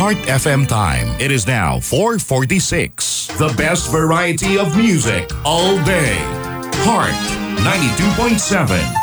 Heart FM time. It is now 4:46. The best variety of music all day. Heart 92.7.